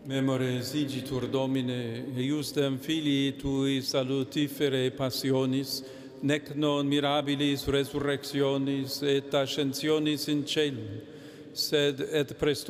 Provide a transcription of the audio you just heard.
Memores igitur Domine, eiusdem filii tui salutiferae passionis, nec non mirabilis resurrectionis et ascensionis in caelum, sed et